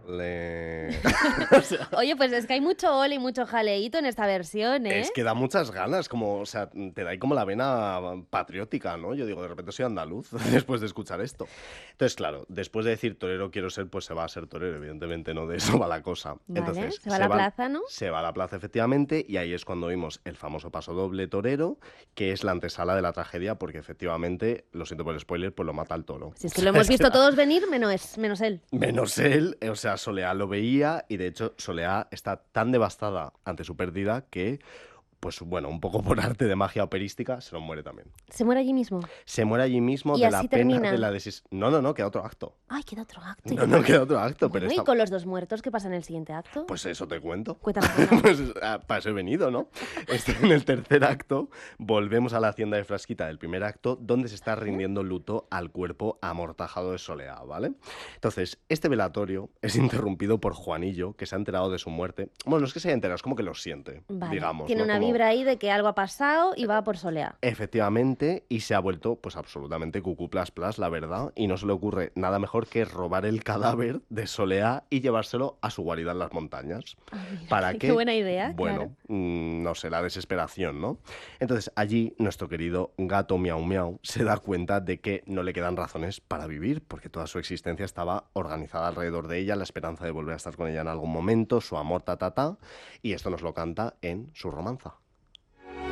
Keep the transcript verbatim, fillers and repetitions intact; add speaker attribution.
Speaker 1: Ole. O sea,
Speaker 2: Oye, pues es que hay mucho ole y mucho jaleíto en esta versión, ¿eh?
Speaker 1: es que da muchas ganas, como, o sea, te da ahí como la vena patriótica, ¿no? Yo digo, de repente soy andaluz después de escuchar esto. Entonces, claro, después de decir torero quiero ser, pues se va a ser torero, evidentemente, no de eso va la cosa.
Speaker 2: Vale,
Speaker 1: Entonces,
Speaker 2: se va a la plaza, ¿no?
Speaker 1: se va a la plaza, efectivamente, y ahí es cuando vimos el famoso paso doble torero, que es la antesala de la tragedia, porque efectivamente, lo siento por el spoiler, pues lo mata el toro.
Speaker 2: Si es
Speaker 1: O
Speaker 2: que
Speaker 1: sea,
Speaker 2: lo hemos visto
Speaker 1: la-
Speaker 2: todos venir, menos, menos él.
Speaker 1: Menos él, eh, o sea, Soleá lo veía y de hecho Soleá está tan devastada ante su pérdida que, pues bueno, un poco por arte de magia operística, se nos muere también.
Speaker 2: Se muere allí mismo.
Speaker 1: Se muere allí mismo
Speaker 2: Y
Speaker 1: de la
Speaker 2: así
Speaker 1: pena
Speaker 2: termina.
Speaker 1: de la desis... No, no, no, queda otro acto.
Speaker 2: Ay, queda otro acto.
Speaker 1: No, no queda otro acto, pero
Speaker 2: Bueno, ¿y
Speaker 1: está...
Speaker 2: con los dos muertos qué pasa en el siguiente acto?
Speaker 1: Pues eso te cuento.
Speaker 2: Cuéntame, cuéntame.
Speaker 1: Pues ah, para eso he venido, ¿no? Este, en el tercer acto volvemos a la hacienda de Frasquita del primer acto, donde se está rindiendo luto al cuerpo amortajado de Soleá, ¿vale? Entonces, este velatorio es interrumpido por Juanillo, que se ha enterado de su muerte. Bueno, no es que se haya enterado, es como que lo siente,
Speaker 2: Vale,
Speaker 1: digamos.
Speaker 2: tiene
Speaker 1: ¿no?
Speaker 2: una
Speaker 1: Como-
Speaker 2: vibra ahí de que algo ha pasado y va por Soleá.
Speaker 1: Efectivamente, y se ha vuelto pues absolutamente cucú plas plas, la verdad, y no se le ocurre nada mejor que robar el cadáver de Soleá y llevárselo a su guarida en las montañas.
Speaker 2: Ah, mira,
Speaker 1: ¿Para
Speaker 2: qué
Speaker 1: qué?
Speaker 2: buena idea,
Speaker 1: Bueno,
Speaker 2: claro.
Speaker 1: mm, no sé, la desesperación, ¿no? Entonces allí nuestro querido gato Miau Miau se da cuenta de que no le quedan razones para vivir, porque toda su existencia estaba organizada alrededor de ella, la esperanza de volver a estar con ella en algún momento, su amor, ta, ta, ta, y esto nos lo canta en su romanza.